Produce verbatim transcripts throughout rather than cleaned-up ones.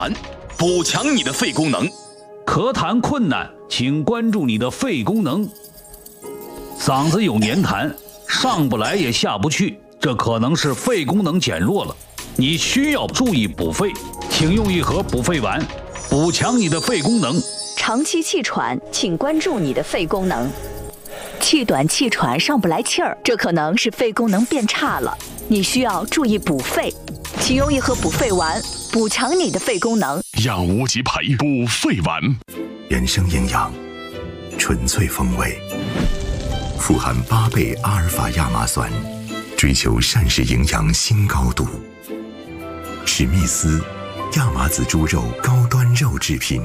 补强你的肺功能。 咳痰困难，请关注你的肺功能。嗓子有黏痰，上不来也下不去，这可能是肺功能减弱了，你需要注意补肺，请用一盒补肺丸，补强你的肺功能。 长期气喘，请关注你的肺功能。气短气喘，上不来气儿，这可能是肺功能变差了，你需要注意补肺，请用一盒补肺丸，补强你的肺功能。 养无极培补肺丸， 原生营养，纯粹风味，富含八倍阿尔法亚麻酸，追求膳食营养新高度。史密斯亚麻籽猪肉高端肉制品。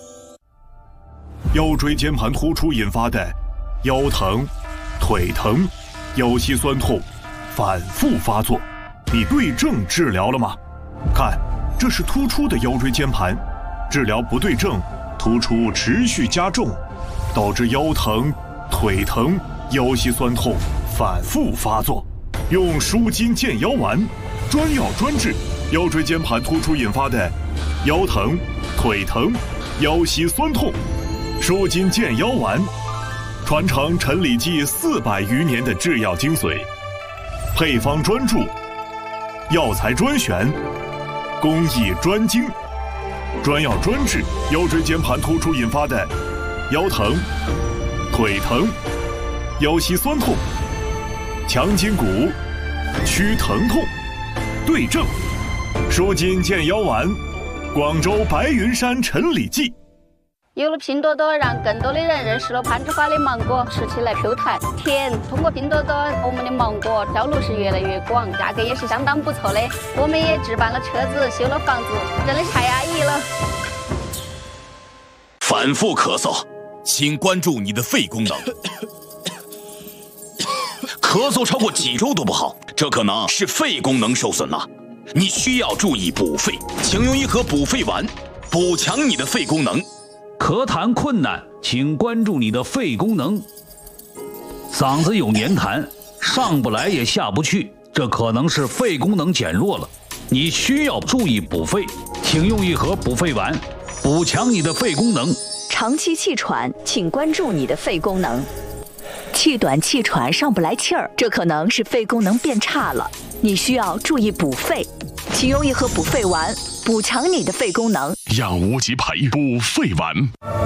腰椎间盘突出引发的腰疼、腿疼、腰膝酸痛反复发作，你对症治疗了吗？看，这是突出的腰椎间盘，治疗不对症，突出持续加重，导致腰疼、腿疼、腰膝酸痛反复发作。用舒筋健腰丸，专药专治腰椎间盘突出引发的腰疼、腿疼、腰膝酸痛。舒筋健腰丸，传承陈李济四百余年的制药精髓，配方专注，药材专选，工艺专精，专药专治腰椎间盘突出引发的腰疼、腿疼、腰膝酸痛，强筋骨，祛疼痛，对症。舒筋健腰丸，广州白云山陈李济。 有了拼多多，让更多的人认识了攀枝花的芒果，吃起来 Q 弹甜。通过拼多多，我们的芒果销路是越来越广，价格也是相当不错的。我们也置办了车子，修了房子，真的太安逸了。 反复咳嗽，请关注你的肺功能。咳嗽超过几周都不好，这可能是肺功能受损了，你需要注意补肺，请用一盒补肺丸，补强你的肺功能。 咳痰困难，请关注你的肺功能。嗓子有黏痰，上不来也下不去，这可能是肺功能减弱了，你需要注意补肺，请用一盒补肺丸，补强你的肺功能。 长期气喘，请关注你的肺功能。气短气喘，上不来气儿，这可能是肺功能变差了，你需要注意补肺，请用一盒补肺丸，补强你的肺功能。 养无极培补肺丸。